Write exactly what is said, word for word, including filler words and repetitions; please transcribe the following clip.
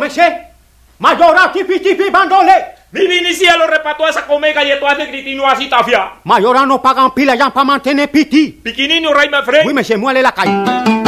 monsieur. Mayora tipi tipi bandole. Mi vinicia lo repató esa comega y esto hace gritino así tafia. Mayora no pagan pila ya para mantener piti. Piquinino, Ray, my friend. Oui, monsieur, moi, aller la caille.